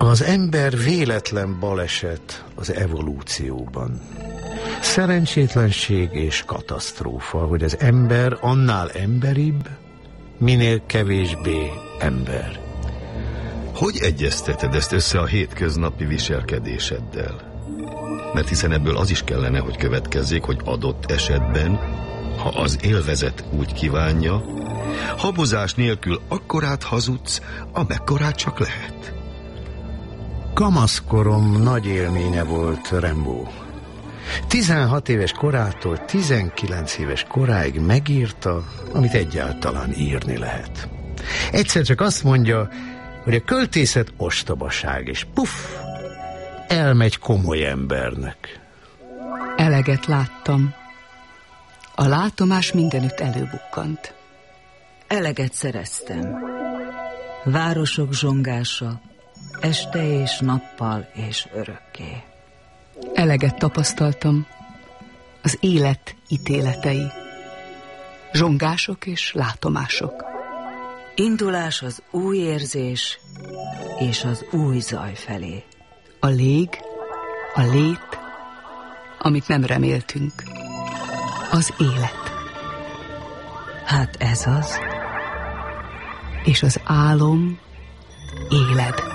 Az ember véletlen baleset az evolúcióban. Szerencsétlenség és katasztrófa, hogy az ember annál emberibb, minél kevésbé ember. Hogy egyezteted ezt össze a hétköznapi viselkedéseddel? Mert hiszen ebből az is kellene, hogy következzék, hogy adott esetben, ha az élvezet úgy kívánja, habozás nélkül akkorát hazudsz, amekkorát csak lehet. Kamaszkorom nagy élménye volt Rimbaud. 16 éves korától 19 éves koráig megírta, amit egyáltalán írni lehet. Egyszer csak azt mondja, hogy a költészet ostobaság, és puff, elmegy komoly embernek. Eleget láttam. A látomás mindenütt előbukkant. Eleget szereztem. Városok zsongása, este és nappal és örökké. Eleget tapasztaltam. Az élet ítéletei. Zsongások és látomások. Indulás az új érzés és az új zaj felé. A lég, a lét, amit nem reméltünk. Az élet. Hát ez az. És az álom éled.